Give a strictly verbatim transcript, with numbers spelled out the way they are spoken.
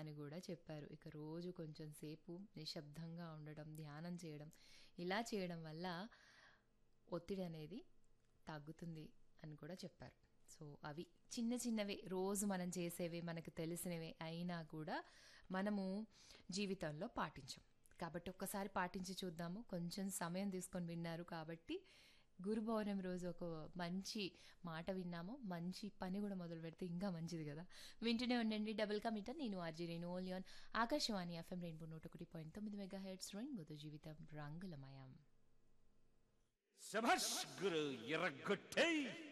అని కూడా చెప్పారు. ఇక రోజు కొంచెం సేపు నిశ్శబ్దంగా ఉండడం, ధ్యానం చేయడం, ఇలా చేయడం వల్ల ఒత్తిడి అనేది తగ్గుతుంది అని కూడా చెప్పారు. సో అవి చిన్న చిన్నవే రోజు మనం చేసేవే, మనకు తెలిసినవే అయినా కూడా మనము జీవితంలో పాటించం. కాబట్టి ఒక్కసారి పాటించి చూద్దాము. కొంచెం సమయం తీసుకొని విన్నారు కాబట్టి గురు పౌర్ణమి రోజు ఒక మంచి మాట విన్నాము, మంచి పని కూడా మొదలు పెడితే ఇంకా మంచిది కదా. వింటూనే ఉండండి డబుల్ కా మీటర్. నేను RG Renu only on Akashvani FM rainbow నూట ఒకటి పాయింట్ తొమ్మిది మెగా హెడ్స్ రెయిన్బోతో జీవితం రంగులమయం. శభాష్ గురు ఎర్రగొట్టేయ్.